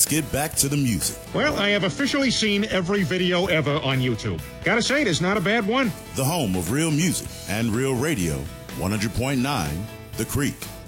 get back to the music. Well, I have officially seen every video ever on YouTube. Gotta say, it's not a bad one. The home of real music and real radio, 100.9 The Creek.